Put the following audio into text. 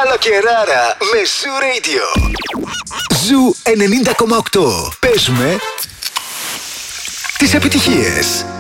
Καλοκαιράρα με Ζου Radio. Ζου 90,8. Παίζουμε τις επιτυχίες.